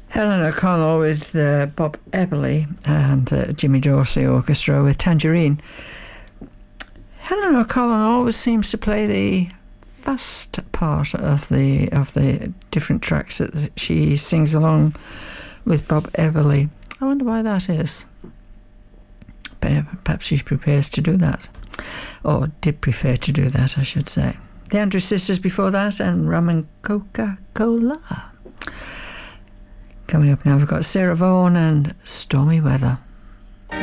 Helen O'Connell with Bob Eberly and Jimmy Dorsey Orchestra with Tangerine. Helen O'Connell always seems to play the fast part of the different tracks that she sings along with Bob Eberly. I wonder why that is. Perhaps she prepares to do that, or did prefer to do that, I should say. The Andrews Sisters before that, and Rum and Coca-Cola. Coming up now, we've got Sarah Vaughan and Stormy Weather.